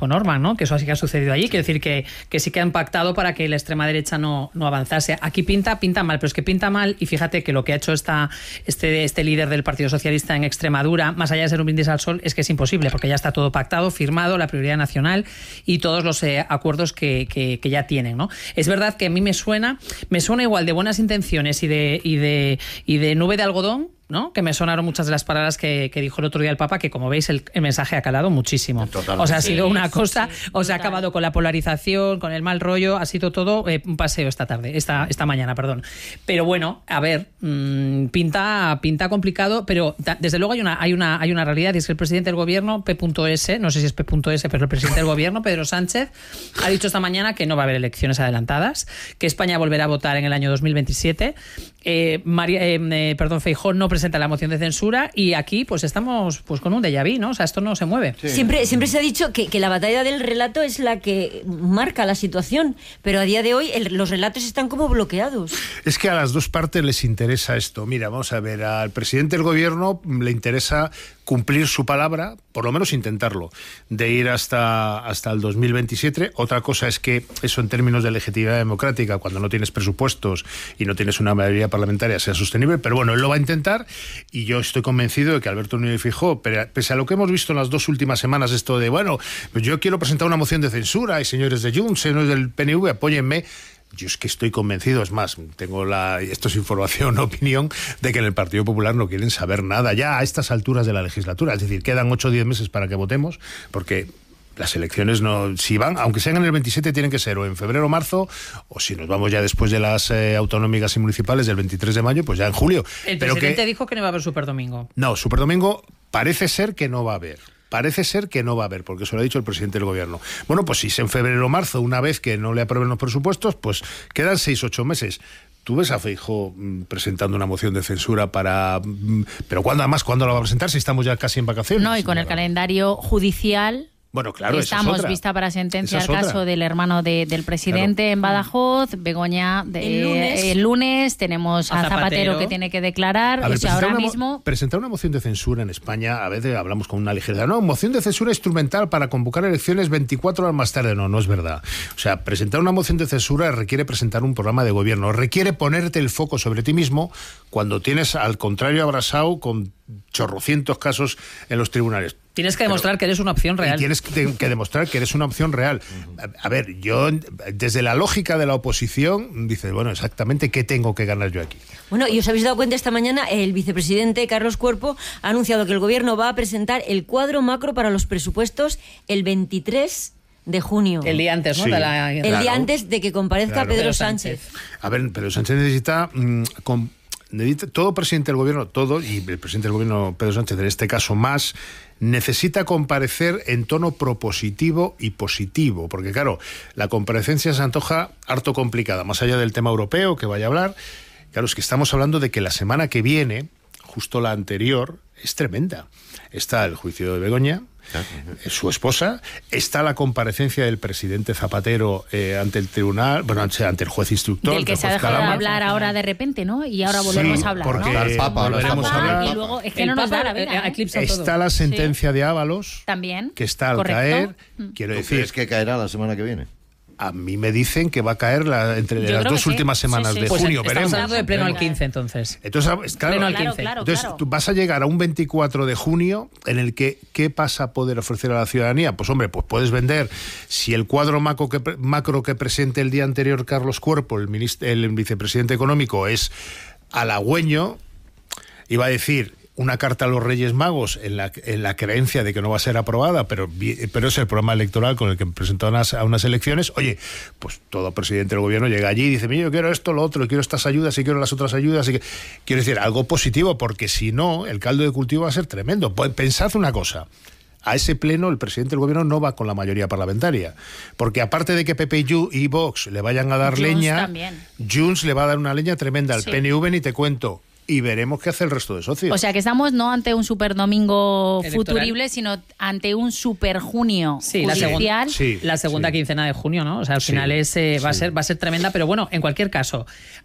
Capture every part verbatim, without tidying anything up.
con Orbán, ¿no? Que eso sí que ha sucedido allí. Quiero decir que, que sí que han pactado para que la extrema derecha no, no avanzase. Aquí pinta, pinta mal, pero es que pinta mal, y fíjate que lo que ha hecho esta, este, este líder del Partido Socialista en Extremadura, más allá de ser un brindis al sol, es que es imposible, porque ya está todo pactado, firmado, la prioridad nacional y todos los eh, acuerdos que, que, que ya tienen, ¿no? Es verdad que a mí me suena, me suena igual de buenas intenciones y de, y de, y de nube de algodón, ¿no? Que me sonaron muchas de las palabras que, que dijo el otro día el Papa, que como veis el, el mensaje ha calado muchísimo. Totalmente. O sea, ha sido una cosa, sí, sí, o sea, ha acabado con la polarización, con el mal rollo, ha sido todo eh, un paseo esta tarde, esta, esta mañana, perdón. Pero bueno, a ver, mmm, pinta, pinta complicado, pero da, desde luego hay una, hay una, hay una realidad, y es que el presidente del gobierno, P S, no sé si es P S, pero el presidente del gobierno, Pedro Sánchez, ha dicho esta mañana que no va a haber elecciones adelantadas, que España volverá a votar en el año dos mil veintisiete. Eh, María, eh, eh, perdón, Feijóo no presenta la moción de censura, y aquí pues estamos pues con un déjà vu, ¿no? O sea, esto no se mueve. Sí. Siempre, siempre se ha dicho que, que la batalla del relato es la que marca la situación, pero a día de hoy el, los relatos están como bloqueados. Es que a las dos partes les interesa esto. Mira, vamos a ver, al presidente del gobierno le interesa cumplir su palabra, por lo menos intentarlo, de ir hasta, hasta el dos mil veintisiete. Otra cosa es que eso, en términos de legitimidad democrática, cuando no tienes presupuestos y no tienes una mayoría parlamentaria, sea sostenible, pero bueno, él lo va a intentar, y yo estoy convencido de que Alberto Núñez Feijóo, pese a lo que hemos visto en las dos últimas semanas, esto de, bueno, yo quiero presentar una moción de censura, y señores de Junts, señores del P N V, apóyenme. Yo es que estoy convencido, es más, tengo la, esto es información, opinión, de que en el Partido Popular no quieren saber nada ya a estas alturas de la legislatura. Es decir, quedan ocho o diez meses para que votemos, porque las elecciones no, si van, aunque sean en el veintisiete, tienen que ser o en febrero o marzo, o si nos vamos ya después de las eh, autonómicas y municipales del veintitrés de mayo, pues ya en julio. El Pero presidente que, dijo que no va a haber Superdomingo. No, Superdomingo parece ser que no va a haber. Parece ser que no va a haber, porque eso lo ha dicho el presidente del gobierno. Bueno, pues si es en febrero o marzo, una vez que no le aprueben los presupuestos, pues quedan seis, ocho meses. ¿Tú ves a Feijóo mmm, presentando una moción de censura para... Mmm, pero ¿cuándo, además, cuándo la va a presentar si estamos ya casi en vacaciones? No, y con el calendario judicial... Bueno, claro, estamos esa es vista para sentencia el caso del hermano de, del presidente claro. en Badajoz, Begoña, de, el, lunes. el lunes tenemos a, a Zapatero. Zapatero que tiene que declarar. A ver, o sea, ahora una, mismo presentar una moción de censura en España, a veces hablamos con una ligereza, no, moción de censura instrumental para convocar elecciones veinticuatro horas más tarde. No, no es verdad. O sea, presentar una moción de censura requiere presentar un programa de gobierno, requiere ponerte el foco sobre ti mismo cuando tienes al contrario abrasado con chorrocientos casos en los tribunales. Tienes que demostrar Pero, que eres una opción real. Y tienes que, que demostrar que eres una opción real. A, a ver, yo, desde la lógica de la oposición, dices, bueno, exactamente qué tengo que ganar yo aquí. Bueno, y os habéis dado cuenta esta mañana, el vicepresidente Carlos Cuerpo ha anunciado que el gobierno va a presentar el cuadro macro para los presupuestos el veintitrés de junio. El día antes, ¿no? Sí, de la... El claro, día antes de que comparezca claro. Pedro Sánchez. A ver, Pedro Sánchez necesita... Mmm, con, todo presidente del gobierno, todo, y el presidente del gobierno, Pedro Sánchez, en este caso más, necesita comparecer en tono propositivo y positivo, porque claro, la comparecencia se antoja harto complicada, más allá del tema europeo que vaya a hablar. Claro, es que estamos hablando de que la semana que viene, justo la anterior, es tremenda. Está el juicio de Begoña, su esposa, está la comparecencia del presidente Zapatero eh, ante el tribunal, bueno, ante el juez instructor. Del que se ha dejado de hablar ahora de repente, ¿no? Y ahora volvemos sí, a hablar, porque ¿no? el Papa, volveremos a hablar. Y luego, es que el no nos Papa, da la vida, ¿eh? Está la sentencia sí. de Ábalos, también, que está al correcto. caer. Mm. Quiero ¿Tú decir, crees que caerá la semana que viene? A mí me dicen que va a caer la, entre Yo las dos sí. últimas semanas sí, sí. de pues junio. Estamos veremos. hablando de pleno al quince, entonces. Entonces, claro, pleno al claro, quince. claro, entonces claro. tú vas a llegar a un veinticuatro de junio en el que, ¿qué pasa a poder ofrecer a la ciudadanía? Pues hombre, pues puedes vender, si el cuadro macro que, macro que presente el día anterior Carlos Cuerpo, el, ministro, el vicepresidente económico, es halagüeño, iba a decir... una carta a los Reyes Magos en la, en la creencia de que no va a ser aprobada, pero, pero es el programa electoral con el que presentó a unas, a unas elecciones. Oye, pues todo presidente del gobierno llega allí y dice, mira, yo quiero esto, lo otro, quiero estas ayudas y quiero las otras ayudas. Y que... Quiero decir, algo positivo, porque si no, el caldo de cultivo va a ser tremendo. Pensad una cosa. A ese pleno el presidente del gobierno no va con la mayoría parlamentaria, porque aparte de que P P y Vox le vayan a dar Junts leña, también. Junts le va a dar una leña tremenda al Sí. P N V, ni te cuento. Y veremos qué hace el resto de socios. O sea, que estamos no ante un superdomingo Electoral. futurible, sino ante un superjunio Sí, la judicial. Sí, la segunda sí. quincena de junio, ¿no? O sea, al Sí, final es, eh, va, a sí. ser, va a ser tremenda, pero bueno, en cualquier caso,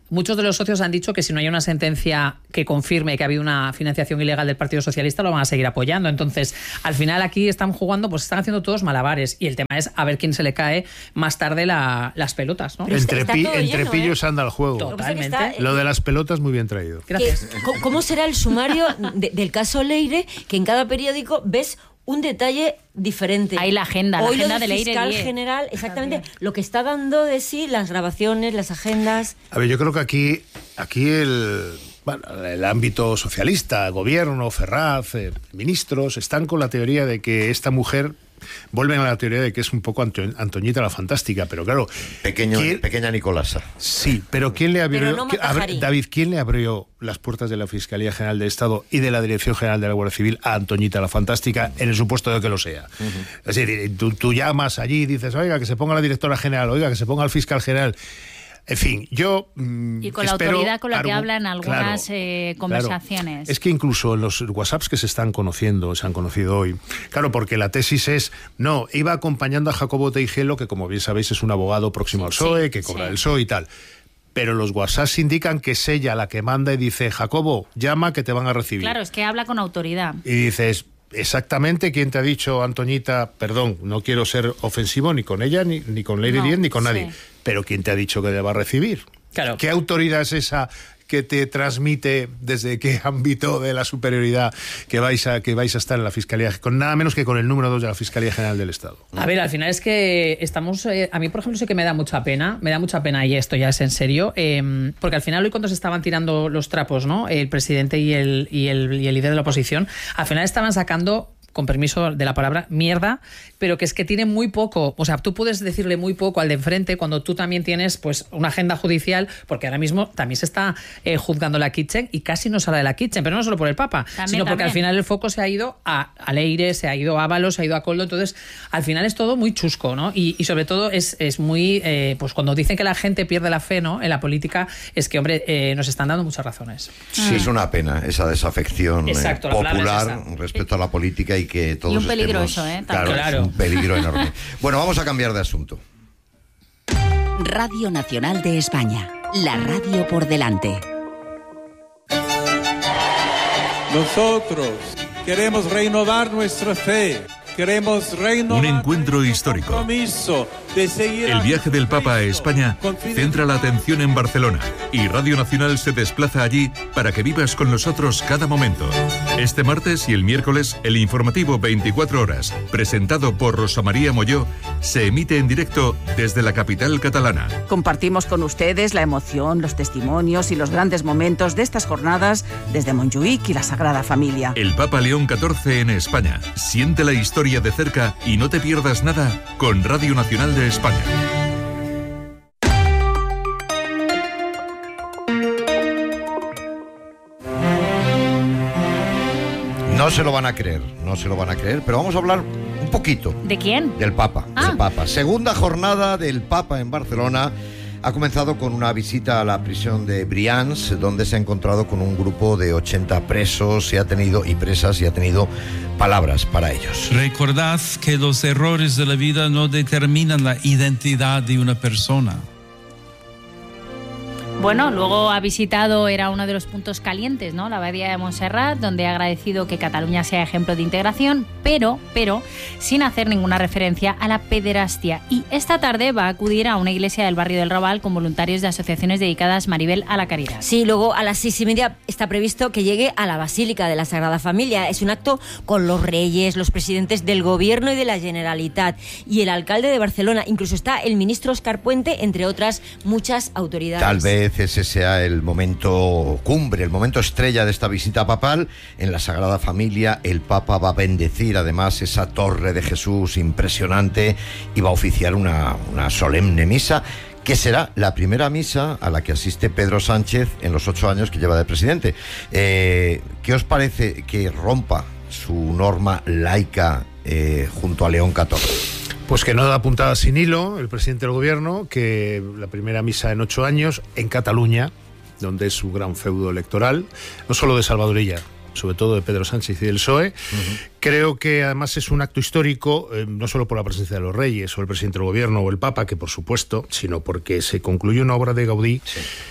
muchos de los socios han dicho que si no hay una sentencia que confirme que ha habido una financiación ilegal del Partido Socialista, lo van a seguir apoyando. Entonces, al final aquí están jugando, pues están haciendo todos malabares. Y el tema es a ver quién se le cae más tarde la, las pelotas, ¿no? Entre, pi, entre lleno, pillos ¿eh? anda el juego. Totalmente. Está, eh, lo de las pelotas muy bien traído. Gracias. ¿Cómo será el sumario de, del caso Leire? Que en cada periódico ves un detalle diferente. Hay la agenda, la Hoy agenda lo del de fiscal Leire general, exactamente, lo que está dando de sí las grabaciones, las agendas. A ver, yo creo que aquí, aquí el, bueno, el ámbito socialista, gobierno, Ferraz, eh, ministros, están con la teoría de que esta mujer, vuelven a la teoría de que es un poco Anto, Antoñita la Fantástica, pero claro... Pequeño, pequeña Nicolasa. Sí, pero ¿quién le abrió... No ¿quién, abre, David, ¿quién le abrió las puertas de la Fiscalía General del Estado y de la Dirección General de la Guardia Civil a Antoñita la Fantástica en el supuesto de que lo sea? Uh-huh. Es decir, tú, tú llamas allí y dices, oiga, que se ponga la directora general, oiga, que se ponga el fiscal general... En fin, yo mmm, Y con la espero, autoridad con la que argu- hablan algunas claro, eh, conversaciones. Claro. Es que incluso en los WhatsApps que se están conociendo, se han conocido hoy, claro, porque la tesis es, no, iba acompañando a Jacobo Teijelo, que como bien sabéis es un abogado próximo al P S O E, sí, que cobra sí. el P S O E y tal. Pero los WhatsApps indican que es ella la que manda y dice, Jacobo, llama que te van a recibir. Claro, es que habla con autoridad. Y dices... Exactamente, ¿quién te ha dicho, Antoñita? Perdón, no quiero ser ofensivo ni con ella, ni, ni con Leire no, Díez, ni con sí. nadie. Pero ¿quién te ha dicho que le va a recibir? Claro. ¿Qué autoridad es esa que te transmite desde qué ámbito de la superioridad que vais a que vais a estar en la Fiscalía, con nada menos que con el número dos de la Fiscalía General del Estado? A ver, al final es que estamos... Eh, a mí, por ejemplo, sí que me da mucha pena, me da mucha pena, y esto ya es en serio, eh, porque al final hoy cuando se estaban tirando los trapos, ¿no? El presidente y el, y el, y el líder de la oposición, al final estaban sacando... con permiso de la palabra, mierda, pero que es que tiene muy poco, o sea, tú puedes decirle muy poco al de enfrente cuando tú también tienes pues una agenda judicial, porque ahora mismo también se está eh, juzgando la Kitchen y casi no sale de la Kitchen, pero no solo por el Papa, también, sino porque también. Al final el foco se ha ido a, a Leire, se ha ido a Ábalos, se ha ido a Koldo, entonces al final es todo muy chusco, ¿no? Y, y sobre todo es, es muy, eh, pues cuando dicen que la gente pierde la fe, ¿no? En la política, es que, hombre, eh, nos están dando muchas razones. Sí, ah. es una pena esa desafección Exacto, eh, popular respecto a la política y que todos y un peligro estemos, eso, ¿eh? Claro, claro. Es un peligro enorme. Bueno, vamos a cambiar de asunto. Radio Nacional de España, la radio por delante. Nosotros queremos renovar nuestra fe. Queremos renovar un encuentro histórico. De seguir el viaje del Papa a España centra la atención en Barcelona y Radio Nacional se desplaza allí para que vivas con nosotros cada momento. Este martes y el miércoles, el informativo veinticuatro horas, presentado por Rosa María Molló, se emite en directo desde la capital catalana. Compartimos con ustedes la emoción, los testimonios y los grandes momentos de estas jornadas desde Montjuïc y la Sagrada Familia. El Papa León catorce en España. Siente la historia de cerca y no te pierdas nada con Radio Nacional de España. No se lo van a creer, no se lo van a creer, pero vamos a hablar un poquito. ¿De quién? Del Papa, ah. del Papa. Segunda jornada del Papa en Barcelona. Ha comenzado con una visita a la prisión de Brians, donde se ha encontrado con un grupo de ochenta presos y ha tenido y presas y ha tenido palabras para ellos. Recordad que los errores de la vida no determinan la identidad de una persona. Bueno, luego ha visitado, era uno de los puntos calientes, ¿no? La abadía de Montserrat, donde ha agradecido que Cataluña sea ejemplo de integración, pero, pero, sin hacer ninguna referencia a la pederastia. Y esta tarde va a acudir a una iglesia del barrio del Raval con voluntarios de asociaciones dedicadas, Maribel, a la caridad. Sí, luego a las seis y media está previsto que llegue a la Basílica de la Sagrada Familia. Es un acto con los reyes, los presidentes del Gobierno y de la Generalitat y el alcalde de Barcelona. Incluso está el ministro Óscar Puente, entre otras muchas autoridades. Tal vez ese sea el momento cumbre, el momento estrella de esta visita papal. En la Sagrada Familia el Papa va a bendecir además esa torre de Jesús impresionante y va a oficiar una, una solemne misa, que será la primera misa a la que asiste Pedro Sánchez en los ocho años que lleva de presidente. Eh, ¿Qué os parece que rompa su norma laica eh, junto a León catorce? Pues que no da puntada sin hilo el presidente del gobierno, que la primera misa en ocho años en Cataluña, donde es un gran feudo electoral, no solo de Salvador Illa, sobre todo de Pedro Sánchez y del P S O E. Uh-huh. Creo que además es un acto histórico, eh, no solo por la presencia de los reyes o el presidente del gobierno o el Papa, que por supuesto, sino porque se concluyó una obra de Gaudí, sí,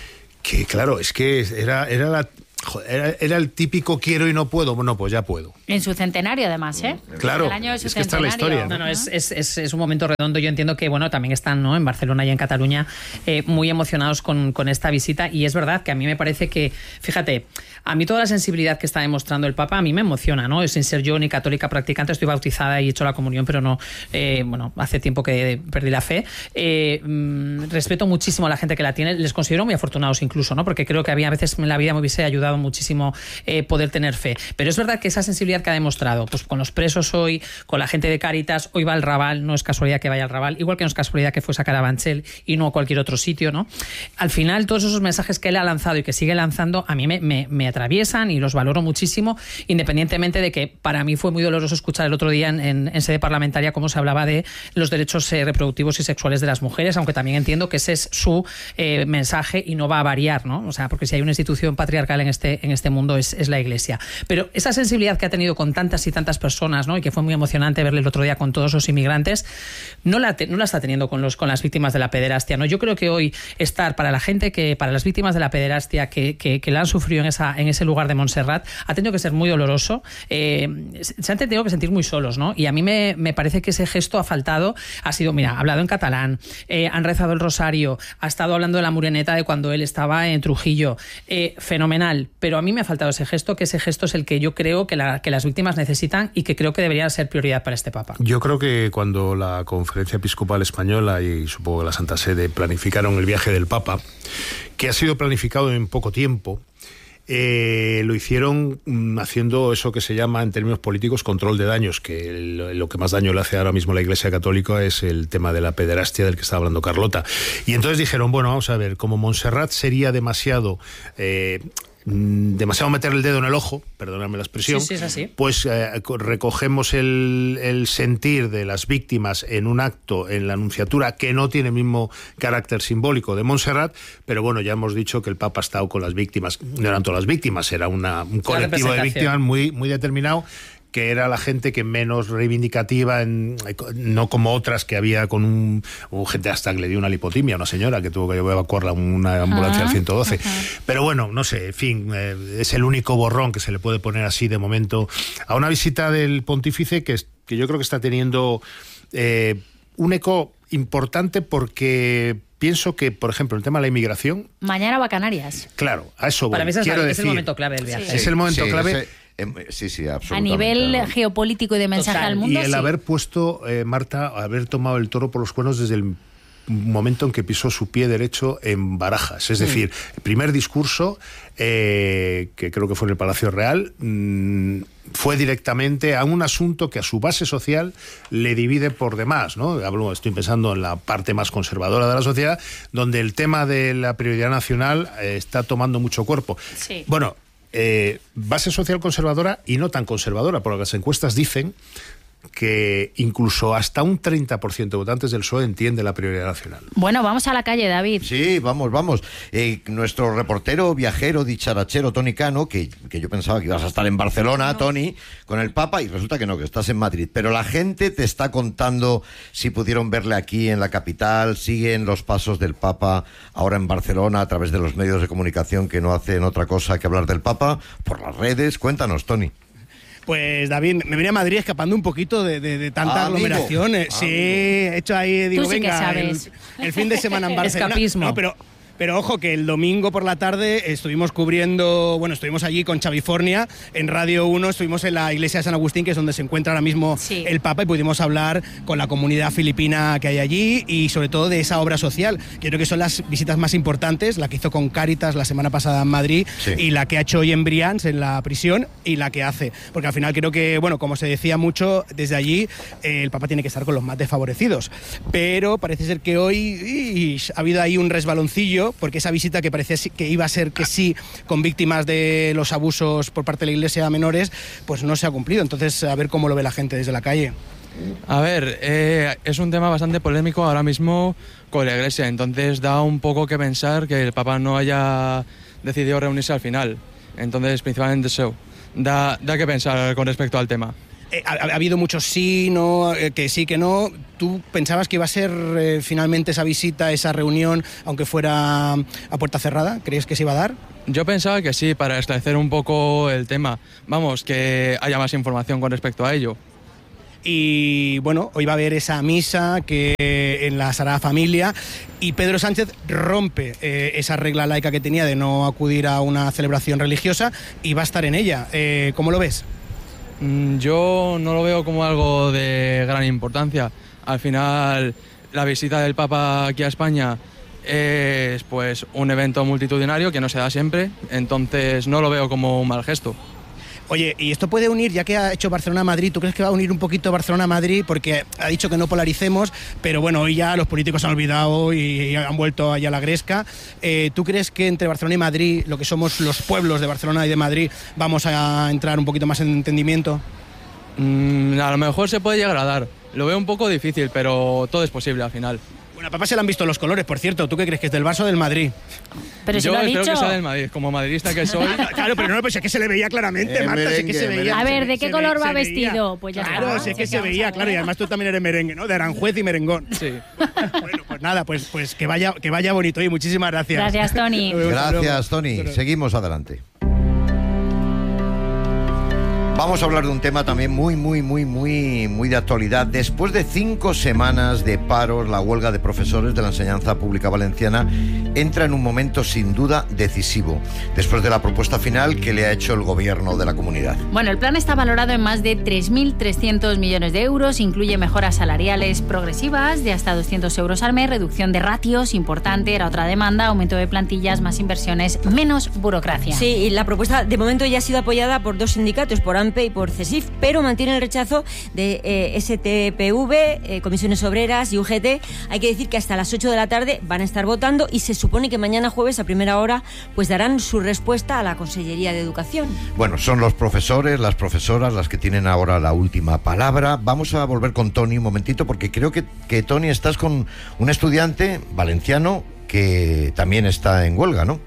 Que claro, es que era, era la... Era, era el típico quiero y no puedo. Bueno, pues ya puedo. En su centenario, además, ¿eh? Claro, el año de su es que está la historia. No, no, es, es, es, es un momento redondo. Yo entiendo que, bueno, también están, ¿no?, en Barcelona y en Cataluña eh, muy emocionados con, con esta visita. Y es verdad que a mí me parece que, fíjate, a mí toda la sensibilidad que está demostrando el Papa a mí me emociona, ¿no? Sin ser yo ni católica practicante, estoy bautizada y he hecho la comunión, pero no, eh, bueno, hace tiempo que perdí la fe. Eh, mm, respeto muchísimo a la gente que la tiene. Les considero muy afortunados incluso, ¿no? Porque creo que había veces en la vida me hubiese ayudado muchísimo eh, poder tener fe. Pero es verdad que esa sensibilidad que ha demostrado, pues con los presos hoy, con la gente de Cáritas, hoy va al Raval, no es casualidad que vaya al Raval, igual que no es casualidad que fuese a Carabanchel y no a cualquier otro sitio, ¿no? Al final, todos esos mensajes que él ha lanzado y que sigue lanzando, a mí me, me, me atraviesan y los valoro muchísimo, independientemente de que para mí fue muy doloroso escuchar el otro día en, en, en sede parlamentaria cómo se hablaba de los derechos eh, reproductivos y sexuales de las mujeres, aunque también entiendo que ese es su eh, mensaje y no va a variar, ¿no? O sea, porque si hay una institución patriarcal en este, en este mundo es, es la Iglesia. Pero esa sensibilidad que ha tenido con tantas y tantas personas, ¿no?, y que fue muy emocionante verle el otro día con todos los inmigrantes, no la, te, no la está teniendo con, los, con las víctimas de la pederastia, ¿no? Yo creo que hoy estar para la gente, que para las víctimas de la pederastia que, que, que la han sufrido en, esa, en ese lugar de Montserrat, ha tenido que ser muy doloroso. Eh, se han tenido que sentir muy solos, ¿no? Y a mí me, me parece que ese gesto ha faltado. Ha sido, mira, ha hablado en catalán, eh, han rezado el rosario, ha estado hablando de la Moreneta de cuando él estaba en Trujillo. Eh, fenomenal. Pero a mí me ha faltado ese gesto, que ese gesto es el que yo creo que, la, que las víctimas necesitan y que creo que debería ser prioridad para este Papa. Yo creo que cuando la Conferencia Episcopal Española y supongo que la Santa Sede planificaron el viaje del Papa, que ha sido planificado en poco tiempo, Eh, lo hicieron mm, haciendo eso que se llama en términos políticos control de daños, que el, lo que más daño le hace ahora mismo a la Iglesia Católica es el tema de la pederastia del que estaba hablando Carlota. Y entonces dijeron, bueno, vamos a ver, como Montserrat sería demasiado... Eh, demasiado meter el dedo en el ojo, perdonadme la expresión, sí, sí, es así. Pues eh, recogemos el, el sentir de las víctimas en un acto en la Anunciatura que no tiene el mismo carácter simbólico de Montserrat, pero bueno, ya hemos dicho que el Papa ha estado con las víctimas, no eran todas las víctimas, era una, un colectivo de víctimas muy, muy determinado, que era la gente que menos reivindicativa, en, no como otras que había con un, un gente hasta que le dio una lipotimia a una señora que tuvo que evacuarla una ambulancia al ciento doce. Ajá. Pero bueno, no sé, en fin, eh, es el único borrón que se le puede poner así de momento a una visita del pontífice que, que yo creo que está teniendo eh, un eco importante, porque pienso que, por ejemplo, el tema de la inmigración... Mañana va a Canarias. Claro, a eso voy. Para mí es, Quiero es decir, el momento clave del viaje. Sí. Es el momento sí, clave... Ese... Sí, sí, absolutamente. A nivel claro. geopolítico y de mensaje Total. al mundo. Y el sí. haber puesto, eh, Marta, haber tomado el toro por los cuernos desde el momento en que pisó su pie derecho en Barajas. Es decir, el primer discurso, eh, que creo que fue en el Palacio Real, mmm, fue directamente a un asunto que a su base social le divide por demás, ¿no? Hablo, estoy pensando en la parte más conservadora de la sociedad, donde el tema de la prioridad nacional eh, está tomando mucho cuerpo. Sí. Bueno, Eh, base social conservadora y no tan conservadora, porque las encuestas dicen que incluso hasta un treinta por ciento de votantes del P S O E entiende la prioridad nacional. Bueno, vamos a la calle, David. Sí, vamos, vamos. Eh, nuestro reportero, viajero, dicharachero, Toni Cano, que, que yo pensaba que ibas a estar en Barcelona, no. Toni, con el Papa, y resulta que no, que estás en Madrid. Pero la gente te está contando si pudieron verle aquí en la capital, siguen los pasos del Papa ahora en Barcelona a través de los medios de comunicación que no hacen otra cosa que hablar del Papa, por las redes. Cuéntanos, Toni. Pues David, me vine a Madrid escapando un poquito de, de, de tanta ah, aglomeración. Amigo. Sí, he hecho ahí, digo, Tú sí venga, que el, sabes. el fin de semana en Barcelona. Escapismo. No, pero... Pero ojo que el domingo por la tarde estuvimos cubriendo, bueno, estuvimos allí con Chavifornia, en Radio uno, estuvimos en la iglesia de San Agustín, que es donde se encuentra ahora mismo sí. el Papa, y pudimos hablar con la comunidad filipina que hay allí y sobre todo de esa obra social, que creo que son las visitas más importantes, la que hizo con Cáritas la semana pasada en Madrid sí. y la que ha hecho hoy en Brians, en la prisión, y la que hace. Porque al final creo que, bueno, como se decía mucho, desde allí eh, el Papa tiene que estar con los más desfavorecidos. Pero parece ser que hoy y, ha habido ahí un resbaloncillo, porque esa visita que que parecía que iba a ser que sí con víctimas de los abusos por parte de la Iglesia a menores, pues no se ha cumplido. Entonces, a ver cómo lo ve la gente desde la calle. A ver, eh, es un tema bastante polémico ahora mismo con la Iglesia, entonces da un poco que pensar que el Papa no haya decidido reunirse al final. Entonces, principalmente eso, da, da que pensar con respecto al tema. Eh, ha, ha habido muchos sí, no, eh, que sí, que no. ¿Tú pensabas que iba a ser eh, finalmente esa visita, esa reunión, aunque fuera a puerta cerrada? ¿Crees que se iba a dar? Yo pensaba que sí, para esclarecer un poco el tema. Vamos, que haya más información con respecto a ello. Y bueno, hoy va a haber esa misa que en la Sagrada Familia y Pedro Sánchez rompe eh, esa regla laica que tenía de no acudir a una celebración religiosa y va a estar en ella. Eh, ¿Cómo lo ves? Yo no lo veo como algo de gran importancia. Al final, la visita del Papa aquí a España es pues un evento multitudinario que no se da siempre, entonces no lo veo como un mal gesto. Oye, y esto puede unir, ya que ha hecho Barcelona-Madrid, ¿tú crees que va a unir un poquito Barcelona-Madrid? Porque ha dicho que no polaricemos, pero bueno, hoy ya los políticos han olvidado y han vuelto allá a la gresca. Eh, ¿Tú crees que entre Barcelona y Madrid, lo que somos los pueblos de Barcelona y de Madrid, vamos a entrar un poquito más en entendimiento? Mm, a lo mejor se puede llegar a dar. Lo veo un poco difícil, pero todo es posible al final. Bueno, a papá se le han visto los colores, por cierto. ¿Tú qué crees, que es del Barça o del Madrid? Pero si Yo lo ha espero dicho. que sea del Madrid, como madridista que soy. Claro, pero no, pues es que se le veía claramente, Eh, Marta, sí merengue, que se veía. A ver, ¿de Se qué ve- color se va veía. vestido? Pues ya Claro, está. sí es que ¿Qué se vamos a veía, ver? claro, y además tú también eres merengue, ¿no? De Aranjuez y merengón. Sí. Bueno, pues nada, pues, pues que vaya, que vaya bonito y muchísimas gracias. Gracias, Tony. Gracias, Tony. Seguimos adelante. Vamos a hablar de un tema también muy, muy, muy, muy, muy de actualidad. Después de cinco semanas de paros, la huelga de profesores de la enseñanza pública valenciana entra en un momento sin duda decisivo, después de la propuesta final que le ha hecho el gobierno de la comunidad. Bueno, el plan está valorado en más de tres mil trescientos millones de euros, incluye mejoras salariales progresivas de hasta doscientos euros al mes, reducción de ratios, importante, era otra demanda, aumento de plantillas, más inversiones, menos burocracia. Sí, y la propuesta de momento ya ha sido apoyada por dos sindicatos, por AMPE y por CESIF, pero mantiene el rechazo de eh, S T P V, eh, Comisiones Obreras y U G T. Hay que decir que hasta las ocho de la tarde van a estar votando y se supone que mañana jueves a primera hora pues darán su respuesta a la Consellería de Educación. Bueno, son los profesores, las profesoras las que tienen ahora la última palabra. Vamos a volver con Tony un momentito, porque creo que, que Tony, estás con un estudiante valenciano que también está en huelga, ¿no?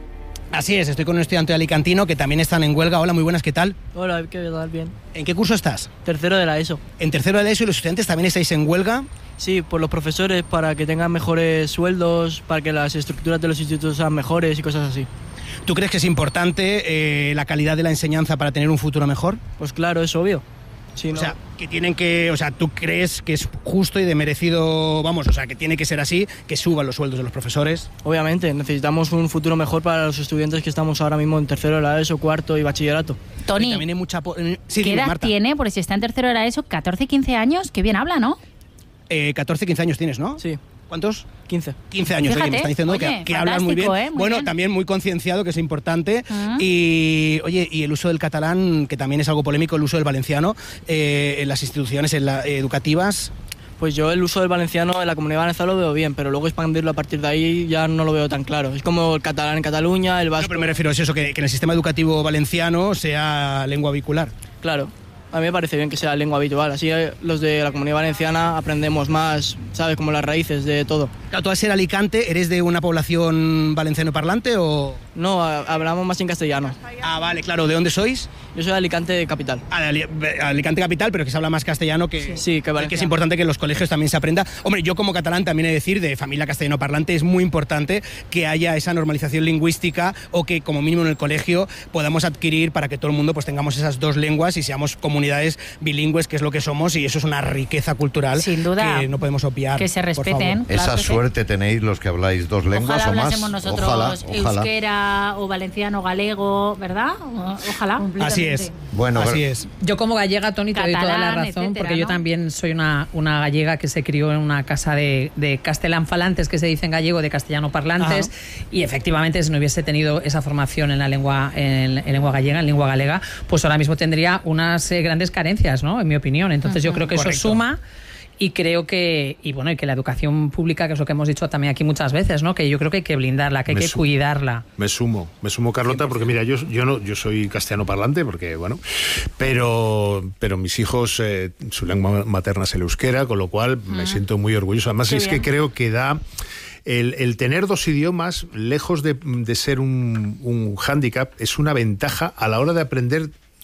Así es, estoy con un estudiante alicantino que también están en huelga. Hola, muy buenas, ¿qué tal? Hola, ¿qué tal? Bien. ¿En qué curso estás? Tercero de la ESO. ¿En tercero de la ESO y los estudiantes también estáis en huelga? Sí, por los profesores, para que tengan mejores sueldos, para que las estructuras de los institutos sean mejores y cosas así. ¿Tú crees que es importante eh, la calidad de la enseñanza para tener un futuro mejor? Pues claro, es obvio. Sí, o ¿no? sea, que tienen que, o sea, ¿tú crees que es justo y de merecido, vamos, o sea, que tiene que ser así, que suban los sueldos de los profesores? Obviamente, necesitamos un futuro mejor para los estudiantes que estamos ahora mismo en tercero de la ESO, cuarto y bachillerato. Tony, Y también hay mucha... po- eh, sí, ¿qué dime, edad Marta. tiene? Porque si está en tercero era eso, catorce, quince años, qué bien habla, ¿no? Eh, catorce, quince años tienes, ¿no? Sí. ¿Cuántos? quince. quince años, Fíjate, oye, me está diciendo oye, que, que hablas muy bien. fantástico, ¿eh? Muy bueno, bien. también muy concienciado, que es importante. Ah. Y, oye, y el uso del catalán, que también es algo polémico, el uso del valenciano eh, en las instituciones en la- educativas. Pues yo el uso del valenciano en la Comunidad Valenciana lo veo bien, pero luego expandirlo a partir de ahí ya no lo veo tan claro. Es como el catalán en Cataluña, el vasco... No, pero me refiero a eso, que, que en el sistema educativo valenciano sea lengua vehicular. Claro. A mí me parece bien que sea lengua habitual, así eh, los de la Comunidad Valenciana aprendemos más, ¿sabes? Como las raíces de todo. Claro, tú al ser Alicante, ¿eres de una población valenciano parlante o...? No, a- hablamos más en castellano. Ah, vale, claro. ¿De dónde sois? Yo soy de Alicante capital. Ah, de Ali- Alicante capital, pero que se habla más castellano que... Sí, que que valenciano. es importante que en los colegios también se aprenda. Hombre, yo como catalán también he de decir, de familia castellano parlante, es muy importante que haya esa normalización lingüística o que como mínimo en el colegio podamos adquirir para que todo el mundo pues tengamos esas dos lenguas y seamos comunidades bilingües, que es lo que somos, y eso es una riqueza cultural Sin duda. que no podemos obviar. Que se por favor. respeten. Claro Esa que sí. suerte tenéis los que habláis dos lenguas Ojalá o más. hablásemos nosotros Ojalá, ojalá. euskera o valenciano, galego, ¿verdad? O- Ojalá. Así es. Bueno, Así pero- es. Yo como gallega, Tony, te doy toda la Catalán, razón, etcétera, porque yo ¿no? también soy una, una gallega que se crió en una casa de, de castelán falantes, que se dice en gallego, de castellano parlantes, y efectivamente si no hubiese tenido esa formación en la lengua en, en lengua gallega, en lengua galega, pues ahora mismo tendría unas eh, grandes carencias, ¿no? En mi opinión. Entonces yo creo que Correcto. eso suma. Y creo que, y bueno, y que la educación pública, que es lo que hemos dicho también aquí muchas veces, ¿no? Que yo creo que hay que blindarla, que hay Me que su- cuidarla. Me sumo, me sumo, Carlota, porque mira, yo, yo no, yo soy castellano parlante, porque bueno, pero, pero mis hijos, eh, su lengua materna es el euskera, con lo cual me siento muy orgulloso. Además, Qué es bien. que creo que da. El, el tener dos idiomas, lejos de, de ser un, un hándicap, es una ventaja a la hora de aprender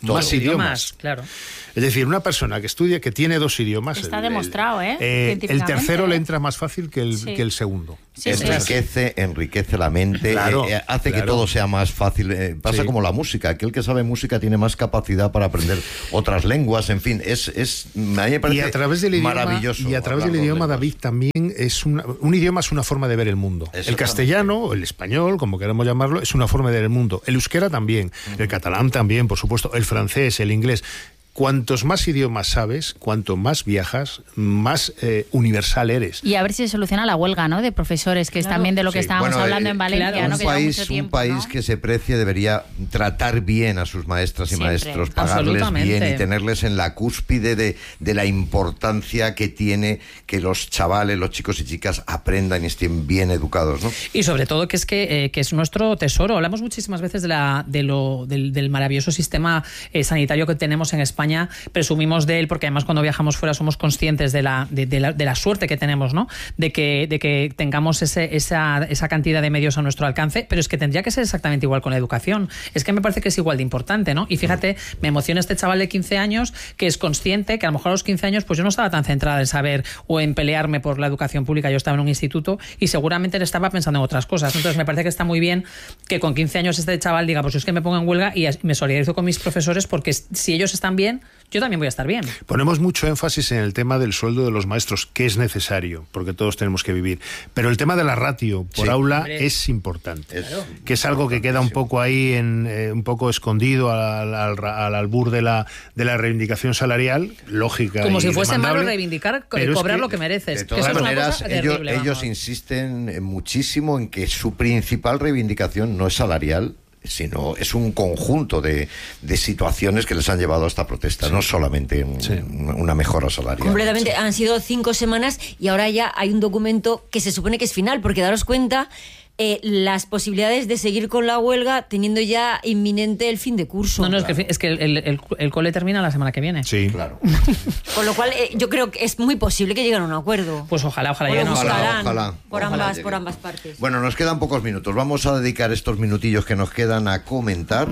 Todo. Más idiomas. Claro. Es decir, una persona que estudia, que tiene dos idiomas... Está el, demostrado, ¿eh? eh el tercero ¿eh? le entra más fácil que el, sí. que el segundo. Sí, enriquece, sí. enriquece la mente, claro, eh, hace claro. que todo sea más fácil. Eh, pasa sí. como la música. Aquel que sabe música tiene más capacidad para aprender otras lenguas. En fin, es, es a mí me parece y a través del idioma, maravilloso. Y a través del idioma, David, también es una, un idioma es una forma de ver el mundo. El castellano, o el español, como queramos llamarlo, es una forma de ver el mundo. El euskera también, uh-huh. el catalán también, por supuesto, el francés, el inglés. Cuantos más idiomas sabes, cuanto más viajas, más eh, universal eres. Y a ver si se soluciona la huelga, ¿no? De profesores, que claro. es también de lo que sí. estábamos bueno, hablando eh, en Valencia, claro, ¿no? Un que país, mucho tiempo, un país ¿no? que se precie debería tratar bien a sus maestras y Siempre. maestros, pagarles bien y tenerles en la cúspide de, de la importancia que tiene que los chavales, los chicos y chicas aprendan y estén bien educados, ¿no? Y sobre todo que es que, eh, que es nuestro tesoro. Hablamos muchísimas veces de la, de lo, del, del maravilloso sistema eh, sanitario que tenemos en España, presumimos de él, porque además cuando viajamos fuera somos conscientes de la, de, de la, de la suerte que tenemos, ¿no? De que, de que tengamos ese, esa, esa cantidad de medios a nuestro alcance, pero es que tendría que ser exactamente igual con la educación. Es que me parece que es igual de importante, ¿no? Y fíjate, me emociona este chaval de quince años que es consciente que a lo mejor a los quince años pues yo no estaba tan centrada en saber o en pelearme por la educación pública, yo estaba en un instituto y seguramente le estaba pensando en otras cosas. Entonces me parece que está muy bien que con quince años este chaval diga, pues es que me pongo en huelga y me solidarizo con mis profesores porque si ellos están bien, yo también voy a estar bien. Ponemos mucho énfasis en el tema del sueldo de los maestros, que es necesario, porque todos tenemos que vivir. Pero el tema de la ratio por sí. aula Hombre. es importante, es, claro. que es algo que queda un poco ahí, en, eh, un poco escondido al, al, al albur de la, de la reivindicación salarial, lógica. Como y si fuese demandable, malo reivindicar, cobrar que, lo que mereces. De todas que eso maneras, es una cosa ellos, terrible, ellos insisten muchísimo en que su principal reivindicación no es salarial, sino es un conjunto de, de situaciones que les han llevado a esta protesta, sí. no solamente un, sí. una mejora salarial. Completamente, sí. han sido cinco semanas y ahora ya hay un documento que se supone que es final, porque daros cuenta eh, las posibilidades de seguir con la huelga teniendo ya inminente el fin de curso. No, no, claro. es que, es que el, el, el cole termina la semana que viene. Sí, claro. Con lo cual eh, yo creo que es muy posible que lleguen a un acuerdo. Pues ojalá, ojalá. O Ya lo no. buscarán ojalá, ojalá, por, ojalá ambas, llegue. por ambas partes. Bueno, nos quedan pocos minutos. Vamos a dedicar estos minutillos que nos quedan a comentar.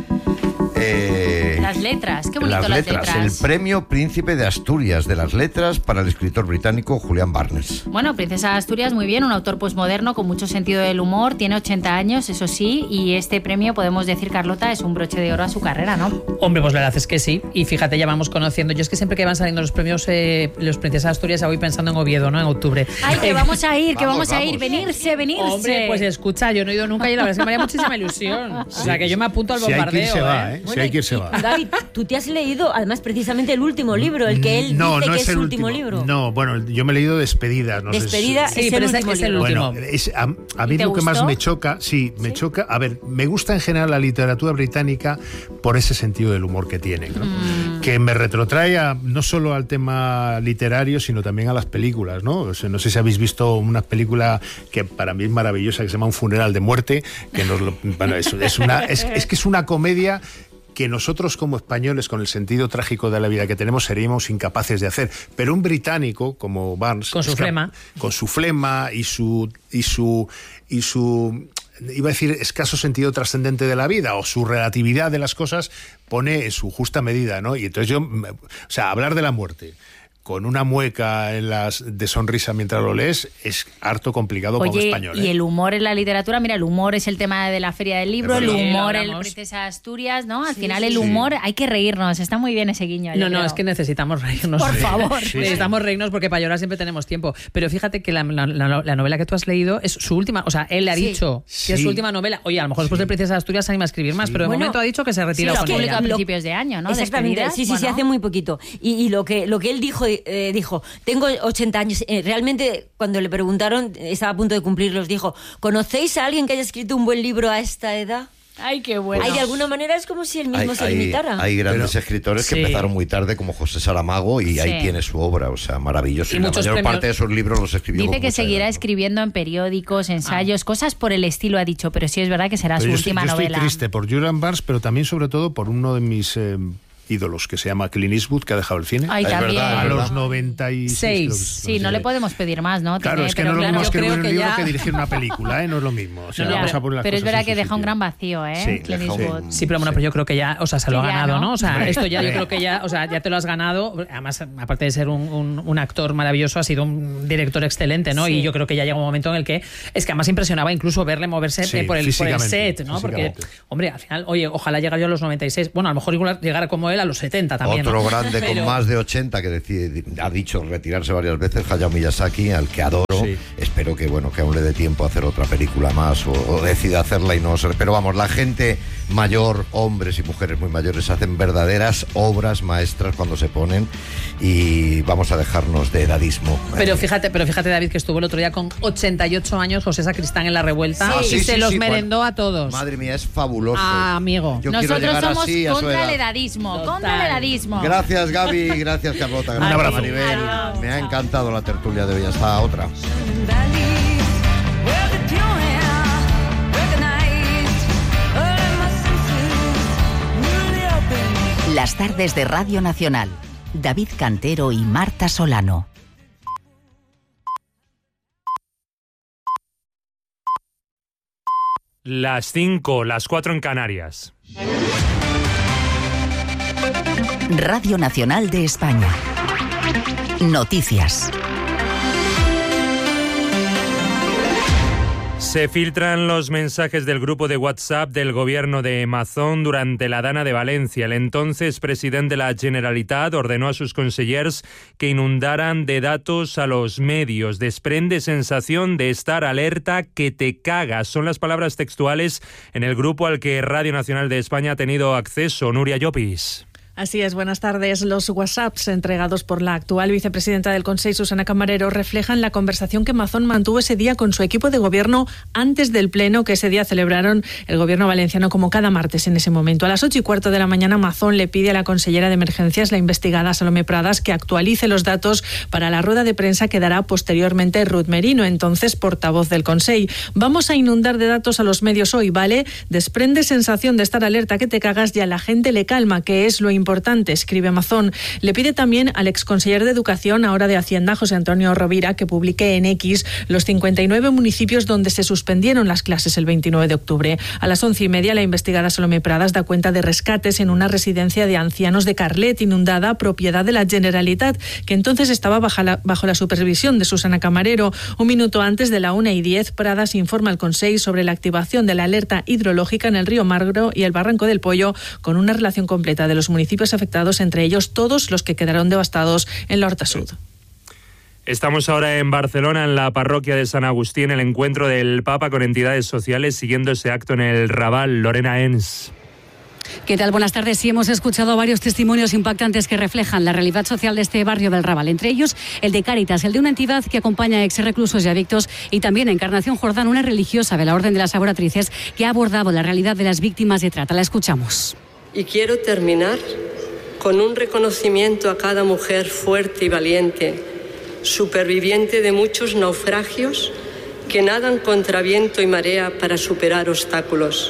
Eh, las letras, qué bonito las letras. las letras. El premio Príncipe de Asturias de las letras para el escritor británico Julian Barnes. Bueno, Princesa de Asturias, muy bien, un autor posmoderno con mucho sentido del humor, tiene ochenta años, eso sí, y este premio, podemos decir, Carlota, es un broche de oro a su carrera, ¿no? Hombre, pues la verdad es que sí, y fíjate, ya vamos conociendo, yo es que siempre que van saliendo los premios, eh, los Princesa de Asturias, ya voy pensando en Oviedo, ¿no? En octubre. Ay, que vamos a ir, que vamos, vamos a vamos. ir, venirse, venirse. Hombre, pues escucha, yo no he ido nunca y la verdad es que me haría muchísima ilusión. O sea, que yo me apunto al bombardeo. Si hay que ir, se va, ¿eh? Bueno, si hay que ir, se va. David, tú te has leído, además, precisamente el último libro, el que él no, dice no que es es el su último libro. No, bueno, yo me he leído Despedida. No Despedida sé si... es, sí, el pero último es el libro. último. Bueno, es, a, a mí ¿Te lo que más gustó? me choca, sí, me ¿Sí? choca, a ver, me gusta en general la literatura británica por ese sentido del humor que tiene, ¿no? Mm. Que me retrotrae a, no solo al tema literario, sino también a las películas, ¿no? O sea, no sé si habéis visto una película que para mí es maravillosa, que se llama Un funeral de muerte, que nos lo, bueno, es, es, una, es, es que es una comedia que nosotros como españoles, con el sentido trágico de la vida que tenemos, seríamos incapaces de hacer. Pero un británico como Barnes, con su flema, con su flema y su y su y su iba a decir escaso sentido trascendente de la vida o su relatividad de las cosas, pone su justa medida, ¿no? Y entonces yo, o sea, hablar de la muerte con una mueca en las de sonrisa mientras lo lees es harto complicado. Oye, como español, ¿eh? Y el humor en la literatura, mira, el humor es el tema de la Feria del Libro, el Sí, humor en hablamos. Princesa de Asturias, ¿no? Al Sí, final sí, el sí. humor, hay que reírnos, está muy bien ese guiño. No, yo no, creo. es que necesitamos reírnos. Por favor. Sí, sí. Necesitamos reírnos porque para llorar siempre tenemos tiempo. Pero fíjate que la, la, la, la novela que tú has leído es su última, o sea, él le ha Sí. dicho Sí. que es su última novela. Oye, a lo mejor después Sí. de Princesa de Asturias se anima a escribir más, Sí. pero de Bueno, momento ha dicho que se retira Sí, lo con publicó ella. a Lo- principios de año, ¿no? Exactamente, Despedidas, sí, sí, sí, bueno. hace muy poquito. Y, y lo que lo que él dijo, eh, dijo, tengo ochenta años. Eh, realmente, cuando le preguntaron, estaba a punto de cumplirlos, dijo, ¿conocéis a alguien que haya escrito un buen libro a esta edad? Ay, qué bueno. Ay, de alguna manera es como si él mismo Hay, se hay- limitara. hay grandes Pero- escritores que Sí. empezaron muy tarde, como José Saramago, y Sí. ahí tiene su obra, o sea, maravilloso. Y Y la muchos mayor premios- parte de sus libros los escribió Dice con que mucha seguirá edad, ¿no? escribiendo en periódicos, ensayos, cosas por el estilo, ha dicho, pero sí es verdad que será Pero su yo estoy, última yo estoy novela. triste por Julian Barnes, pero también sobre todo por uno de mis eh, ídolos, que se llama Clint Eastwood, que ha dejado el cine. Ay, es también. verdad, a ¿verdad? los noventa y seis. Sí, no le podemos pedir más, ¿no? Claro, Tiene, es que pero no es lo claro, mismo escribir un que libro ya... que dirigir una película, ¿eh? No es lo mismo. O sea, No, no, vamos a poner las pero es cosas verdad en que su deja un sitio. gran vacío, ¿eh? Sí, Clint deja un- Eastwood. Sí, pero bueno, pero yo creo que ya, o sea, se lo Sí, ha ya, ganado, ¿no? ¿no? O sea, Hombre, esto ya yo hombre. creo que ya, o sea, ya te lo has ganado. Además, aparte de ser un, un, un actor maravilloso, ha sido un director excelente, ¿no? Sí. Y yo creo que ya llega un momento en el que es que además impresionaba incluso verle moverse Sí, eh, por, el, por el físicamente, set, ¿no? Porque, físicamente. hombre, al final, oye, ojalá llegara yo a los noventa y seis. Bueno, a lo mejor igual llegara como él a los setenta también. Otro ¿no? grande Pero- con más de ochenta que decide- ha dicho retirarse varias veces, Hayao Miyazaki, al que adoro. Sí. Espero que bueno que aún le dé tiempo a hacer otra película más o, o decida hacerla y no ser. Pero vamos, la gente mayor, hombres y mujeres muy mayores, hacen verdaderas obras maestras cuando se ponen, y vamos a dejarnos de edadismo. Pero fíjate, pero fíjate, David, que estuvo el otro día con ochenta y ocho años José Sacristán en La Revuelta Ah, y sí, se sí, los sí, merendó bueno, a todos. Madre mía, es fabuloso. Ah, amigo. Yo quiero Nosotros llegar somos así a su contra edad. el edadismo, Total. contra el edadismo. Gracias, Gaby, gracias, Carlota, Un gracias, abrazo. Maribel. Adiós. Me ha encantado la tertulia de hoy. Hasta otra. Las tardes de Radio Nacional. David Cantero y Marta Solano. Las cinco, las cuatro en Canarias. Radio Nacional de España. Noticias. Se filtran los mensajes del grupo de WhatsApp del gobierno de Mazón durante la Dana de Valencia. El entonces presidente de la Generalitat ordenó a sus consellers que inundaran de datos a los medios. Desprende sensación de estar alerta que te cagas. Son las palabras textuales en el grupo al que Radio Nacional de España ha tenido acceso. Nuria Llopis. Así es, buenas tardes. Los WhatsApps entregados por la actual vicepresidenta del Consejo, Susana Camarero, reflejan la conversación que Mazón mantuvo ese día con su equipo de gobierno antes del pleno que ese día celebraron el gobierno valenciano como cada martes en ese momento. A las ocho y cuarto de la mañana, Mazón le pide a la consellera de Emergencias, la investigada Salomé Pradas, que actualice los datos para la rueda de prensa que dará posteriormente Ruth Merino, entonces portavoz del Consejo. Vamos a inundar de datos a los medios hoy, ¿vale? Desprende sensación de estar alerta que te cagas y a la gente le calma, que es lo importante. importante, escribe Mazón. Le pide también al exconseller de Educación, ahora de Hacienda, José Antonio Rovira, que publique en X los cincuenta y nueve municipios donde se suspendieron las clases el veintinueve de octubre. A las once y media, la investigada Salomé Pradas da cuenta de rescates en una residencia de ancianos de Carlet, inundada, propiedad de la Generalitat, que entonces estaba bajo la, bajo la supervisión de Susana Camarero. Un minuto antes de la una y diez, Pradas informa al Consejo sobre la activación de la alerta hidrológica en el río Magro y el Barranco del Pollo, con una relación completa de los municipios afectados, entre ellos todos los que quedaron devastados en la Horta Sud. Estamos ahora en Barcelona, en la parroquia de San Agustín, el encuentro del Papa con entidades sociales, siguiendo ese acto en el Raval. Lorena Ens. ¿Qué tal? Buenas tardes. Sí, hemos escuchado varios testimonios impactantes que reflejan la realidad social de este barrio del Raval. Entre ellos, el de Cáritas, el de una entidad que acompaña a ex-reclusos y adictos, y también Encarnación Jordán, una religiosa de la Orden de las Adoratrices, que ha abordado la realidad de las víctimas de trata. La escuchamos. Y quiero terminar con un reconocimiento a cada mujer fuerte y valiente, superviviente de muchos naufragios que nadan contra viento y marea para superar obstáculos.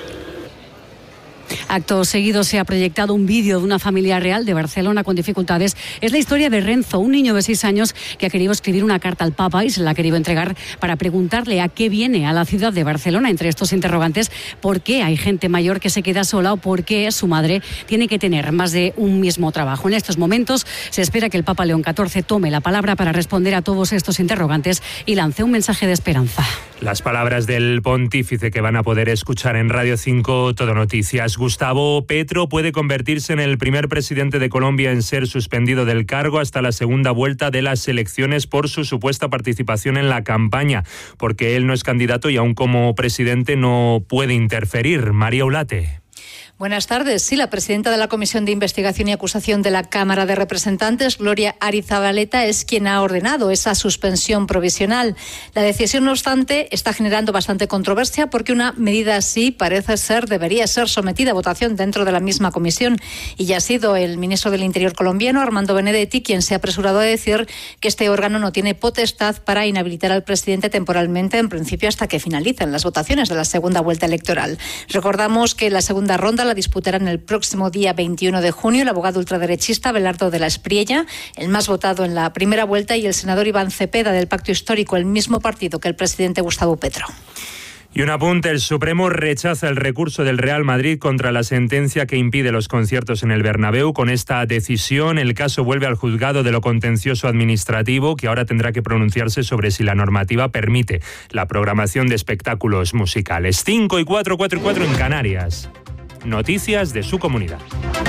Acto seguido se ha proyectado un vídeo de una familia real de Barcelona con dificultades. Es la historia de Renzo, un niño de seis años que ha querido escribir una carta al Papa y se la ha querido entregar para preguntarle a qué viene a la ciudad de Barcelona. Entre estos interrogantes, ¿por qué hay gente mayor que se queda sola o por qué su madre tiene que tener más de un mismo trabajo? En estos momentos se espera que el Papa León catorce tome la palabra para responder a todos estos interrogantes y lance un mensaje de esperanza. Las palabras del pontífice que van a poder escuchar en Radio cinco Todo Noticias. Gustavo Petro puede convertirse en el primer presidente de Colombia en ser suspendido del cargo hasta la segunda vuelta de las elecciones por su supuesta participación en la campaña, porque él no es candidato y aún como presidente no puede interferir. María Ulate. Buenas tardes. Sí, la presidenta de la Comisión de Investigación y Acusación de la Cámara de Representantes, Gloria Arizabaleta, es quien ha ordenado esa suspensión provisional. La decisión, no obstante, está generando bastante controversia porque una medida así parece ser, debería ser sometida a votación dentro de la misma comisión. Y ya ha sido el ministro del Interior colombiano, Armando Benedetti, quien se ha apresurado a decir que este órgano no tiene potestad para inhabilitar al presidente temporalmente, en principio hasta que finalicen las votaciones de la segunda vuelta electoral. Recordamos que la segunda ronda la disputarán el próximo día veintiuno de junio el abogado ultraderechista Abelardo de la Espriella, el más votado en la primera vuelta, y el senador Iván Cepeda del Pacto Histórico, el mismo partido que el presidente Gustavo Petro. Y un apunte, el Supremo rechaza el recurso del Real Madrid contra la sentencia que impide los conciertos en el Bernabéu. Con esta decisión, el caso vuelve al juzgado de lo contencioso administrativo, que ahora tendrá que pronunciarse sobre si la normativa permite la programación de espectáculos musicales. cinco y cuatro, cuatro y cuatro en Canarias. Noticias de su comunidad.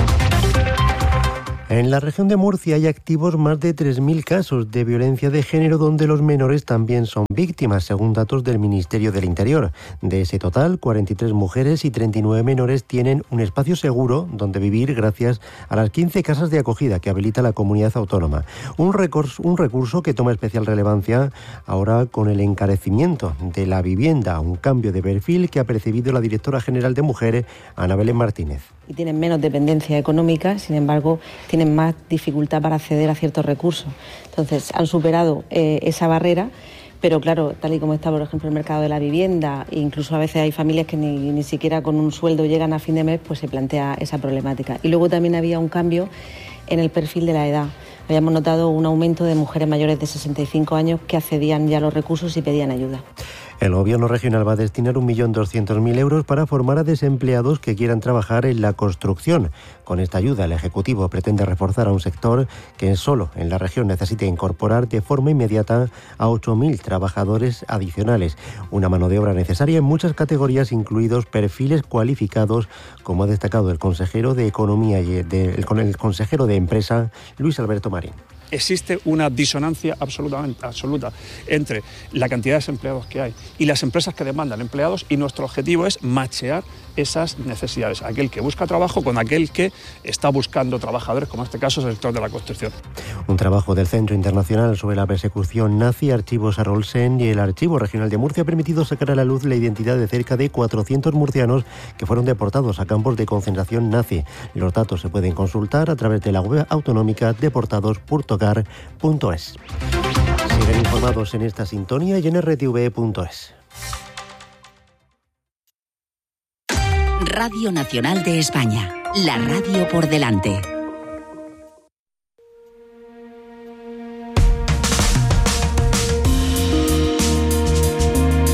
En la región de Murcia hay activos más de tres mil casos de violencia de género donde los menores también son víctimas, según datos del Ministerio del Interior. De ese total, cuarenta y tres mujeres y treinta y nueve menores tienen un espacio seguro donde vivir gracias a las quince casas de acogida que habilita la comunidad autónoma. Un recurso, un recurso que toma especial relevancia ahora con el encarecimiento de la vivienda, un cambio de perfil que ha percibido la directora general de Mujeres, Ana Belén Martínez. Y tienen menos dependencia económica, sin embargo, tienen más dificultad para acceder a ciertos recursos. Entonces, han superado eh, esa barrera, pero claro, tal y como está, por ejemplo, el mercado de la vivienda, e incluso a veces hay familias que ni, ni siquiera con un sueldo llegan a fin de mes, pues se plantea esa problemática. Y luego también había un cambio en el perfil de la edad. Habíamos notado un aumento de mujeres mayores de sesenta y cinco años que accedían ya a los recursos y pedían ayuda. El Gobierno regional va a destinar un millón doscientos mil euros para formar a desempleados que quieran trabajar en la construcción. Con esta ayuda, el Ejecutivo pretende reforzar a un sector que solo en la región necesita incorporar de forma inmediata a ocho mil trabajadores adicionales. Una mano de obra necesaria en muchas categorías, incluidos perfiles cualificados, como ha destacado el consejero de Economía y de, el, el consejero de Empresa, Luis Alberto Marín. Existe una disonancia absolutamente absoluta entre la cantidad de desempleados que hay y las empresas que demandan empleados, y nuestro objetivo es machear esas necesidades, aquel que busca trabajo con aquel que está buscando trabajadores, como en este caso es el sector de la construcción. Un trabajo del Centro Internacional sobre la Persecución Nazi, Archivos Arolsen y el Archivo Regional de Murcia ha permitido sacar a la luz la identidad de cerca de cuatrocientos murcianos que fueron deportados a campos de concentración nazi. Los datos se pueden consultar a través de la web autonómica deportados punto car punto es. Siguen informados en esta sintonía y en erre te ve punto es. Radio Nacional de España, la radio por delante.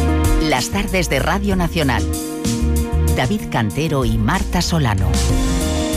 Las tardes de Radio Nacional. David Cantero y Marta Solano.